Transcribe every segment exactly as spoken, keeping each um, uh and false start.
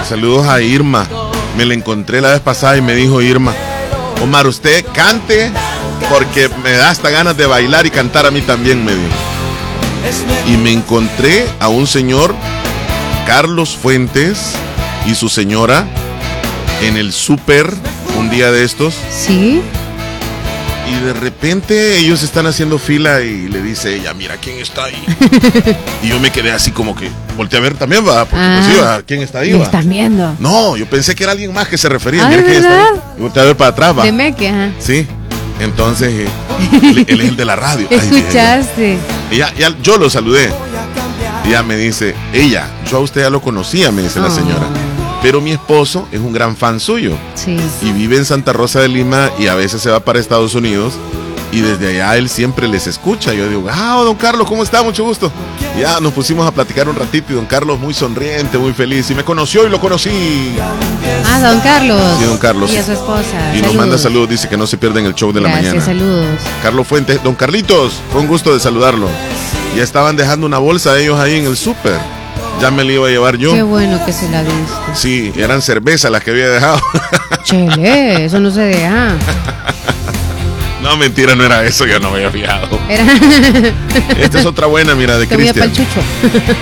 Saludos a Irma. Me la encontré la vez pasada y me dijo Irma: Omar, usted cante porque me da hasta ganas de bailar y cantar a mí también, me dijo. Y me encontré a un señor, Carlos Fuentes, y su señora en el súper un día de estos. Sí. Y de repente ellos están haciendo fila y le dice ella: mira, ¿quién está ahí? Y yo me quedé así como que volteé a ver también, va, porque ah, pues iba, ¿quién está ahí? ¿Me va? están viendo? No, yo pensé que era alguien más que se refería. Ah, Mira quién ¿verdad? está ahí. Y volteé a ver para atrás, va. De Meque, ajá. Sí. Entonces, eh, él, él es el de la radio. ¿Escuchaste? Ay, ya, ya, yo lo saludé. Y ella me dice, ella, yo a usted ya lo conocía, me dice oh. la señora. Pero mi esposo es un gran fan suyo. Sí. Y vive en Santa Rosa de Lima y a veces se va para Estados Unidos. Y desde allá él siempre les escucha. Yo digo, ah, don Carlos, ¿cómo está? Mucho gusto. Y ya nos pusimos a platicar un ratito y don Carlos muy sonriente, muy feliz. Y me conoció y lo conocí. Ah, don Carlos. Sí, don Carlos. Y a su esposa. Y saludos. Nos manda saludos, dice que no se pierden el show de Gracias, la mañana. Saludos. Carlos Fuentes, don Carlitos, fue un gusto de saludarlo. Ya estaban dejando una bolsa de ellos ahí en el súper. Ya me la iba a llevar yo. Qué bueno que se la diste. Sí, eran cervezas las que había dejado. Chele, eso no se deja. No, mentira, no era eso, ya no me había fijado. Era... Esta es otra buena, mira, de Cristian. Te voy a pa'l chucho.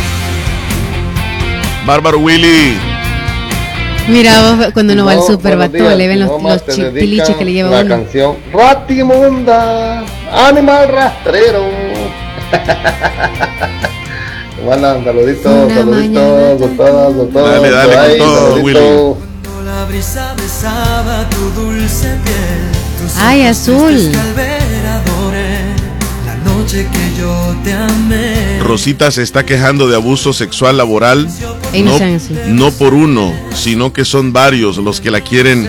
Bárbaro Willy. Mira, vos, cuando uno no, va al super, va todo, le ven los, no, los piliches que le lleva la uno. La canción Ratimunda, animal rastrero. Buenas, saluditos, Una saluditos, doctoras, doctoras. Dale, dale, ahí, con todo, Willy. La brisa besaba tu dulce piel. Ay, azul. La noche que yo te amé. Rosita se está quejando de abuso sexual laboral. No, no por uno, sino que son varios los que la quieren.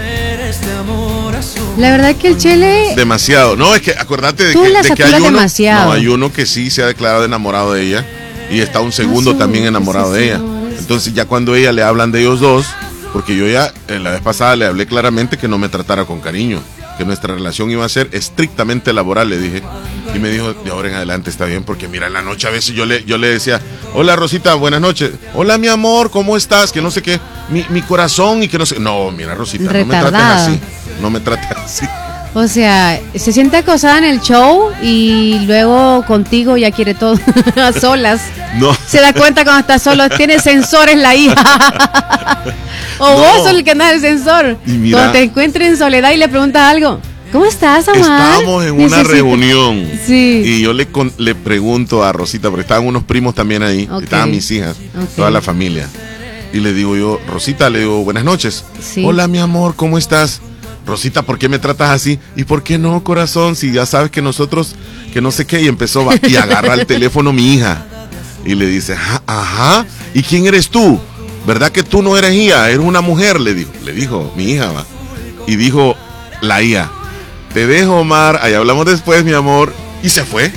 La verdad que el Chele... Demasiado. No, es que acordate de Tú que, la de que hay uno. Demasiado. No, hay uno que sí se ha declarado enamorado de ella. Y está un segundo Azul, también enamorado de ella. Entonces ya cuando ella le hablan de ellos dos, porque yo ya eh, la vez pasada le hablé claramente que no me tratara con cariño, que nuestra relación iba a ser estrictamente laboral, le dije. Y me dijo, de ahora en adelante está bien, porque mira, en la noche a veces yo le, yo le decía, hola Rosita, buenas noches. Hola mi amor, ¿cómo estás? Que no sé qué, mi, mi corazón y que no sé. No, mira Rosita, Retardada. no me trates así, no me trates así. O sea, se siente acosada en el show y luego contigo ya quiere todo a solas. No. Se da cuenta cuando está solo, tiene sensores la hija. O no. Vos sos el que anda del sensor. Mira, cuando te encuentres en soledad y le preguntas algo, ¿cómo estás, Omar? Estábamos en una Necesito... reunión. Sí. Y yo le, con, le pregunto a Rosita, porque estaban unos primos también ahí, okay. Estaban mis hijas, okay. Toda la familia. Y le digo yo, Rosita, le digo, buenas noches. Sí. Hola, mi amor, ¿cómo estás? Rosita, ¿por qué me tratas así? ¿Y por qué no, corazón? Si ya sabes que nosotros, que no sé qué. Y empezó, y agarra el teléfono mi hija. Y le dice, ajá, ajá, ¿y quién eres tú? ¿Verdad que tú no eres ella? Eres una mujer, le dijo, le dijo mi hija, va. Y dijo la hija, te dejo, Omar, ahí hablamos después, mi amor. Y se fue.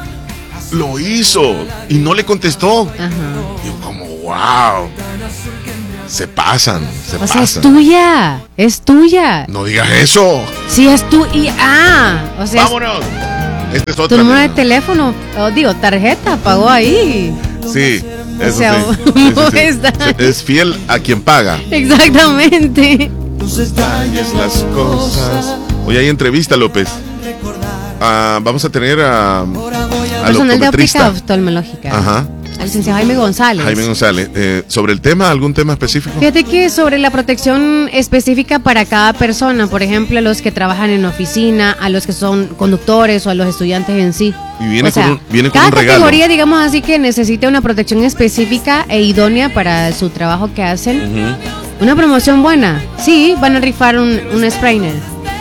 Lo hizo. Y no le contestó. Ajá. Y yo como, wow. Se pasan, se o pasan. sea, es tuya, es tuya. No digas eso. Sí, es tu y ah, o sea. Vámonos. Este es otro. Tu número de teléfono, oh, digo, tarjeta, pagó ahí. Sí, eso o sea, sí. Sí, sí, sí. Está... Es fiel a quien paga. Exactamente. Tus detalles, las cosas. Hoy hay entrevista, López. Uh, vamos a tener a, a personal de óptica optometrista. Oftalmológica. Ajá. Al licenciado Jaime González. Jaime González. Eh, ¿Sobre el tema? ¿Algún tema específico? Fíjate que sobre la protección específica para cada persona, por ejemplo, a los que trabajan en oficina, a los que son conductores o a los estudiantes en sí. Y viene, o sea, con, un, viene con cada un regalo. Cada categoría, digamos así, que necesita una protección específica e idónea para su trabajo que hacen. Uh-huh. Una promoción buena. Sí, van a rifar un, un sprainer.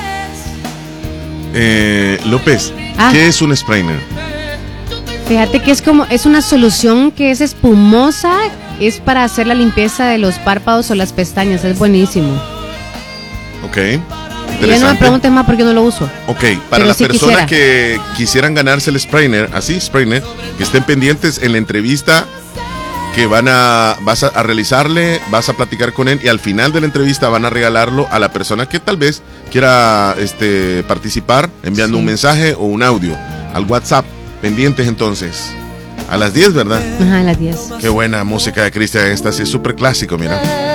Eh, López, ah. ¿qué es un sprainer? Fíjate que es como, es una solución que es espumosa, es para hacer la limpieza de los párpados o las pestañas, es buenísimo. Ok. Y ya no me preguntes más porque no lo uso. Ok, para las sí personas quisiera. que quisieran ganarse el sprainer, así, sprainer, que estén pendientes en la entrevista que van a, vas a, a realizarle, vas a platicar con él y al final de la entrevista van a regalarlo a la persona que tal vez quiera este, participar enviando sí. un mensaje o un audio al WhatsApp. Pendientes entonces. A las diez, ¿verdad? Ajá, a las diez. Qué buena música de Cristian. Esta sí es súper clásico, mira.